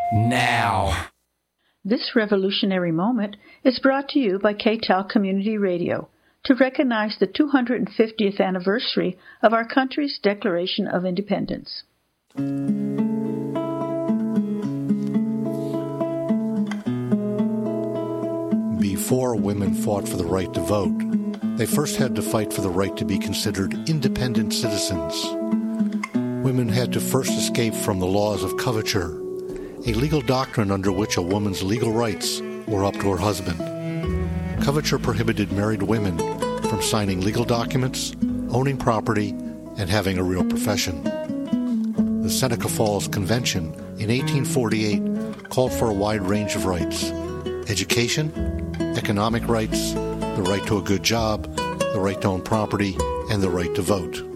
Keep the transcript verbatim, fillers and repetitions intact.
now. This revolutionary moment is brought to you by K T A L Community Radio to recognize the two hundred fiftieth anniversary of our country's Declaration of Independence. Before women fought for the right to vote, they first had to fight for the right to be considered independent citizens. Women had to first escape from the laws of coverture, a legal doctrine under which a woman's legal rights were up to her husband. Coverture prohibited married women from signing legal documents, owning property, and having a real profession. The Seneca Falls Convention in eighteen forty-eight called for a wide range of rights: education, economic rights, the right to a good job, the right to own property, and the right to vote.